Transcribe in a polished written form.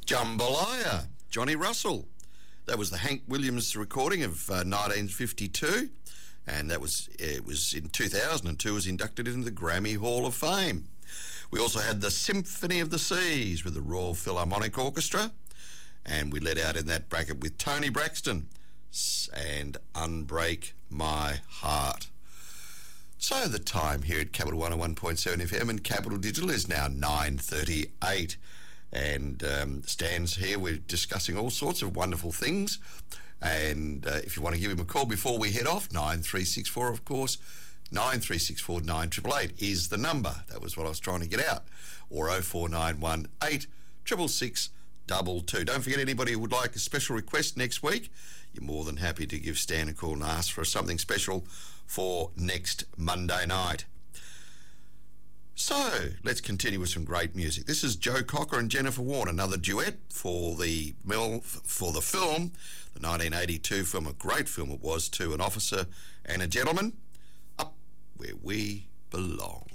Jambalaya, Johnny Russell. That was the Hank Williams recording of 1952, and it was in 2002 was inducted into the Grammy Hall of Fame. We also had the Symphony of the Seas with the Royal Philharmonic Orchestra, and we led out in that bracket with Tony Braxton and Unbreak My Heart. So the time here at Capital 101.7 FM and Capital Digital is now 9:38. And Stan's here. We're discussing all sorts of wonderful things. And if you want to give him a call before we head off, 9364, of course, 9364 9888 is the number. That was what I was trying to get out. Or 0491 866 22. Don't forget, anybody who would like a special request next week, you're more than happy to give Stan a call and ask for something special for next Monday night. So let's continue with some great music. This is Joe Cocker and Jennifer Warren, another duet for the film, the 1982 film, a great film it was too, An Officer and a Gentleman, Up Where We Belong.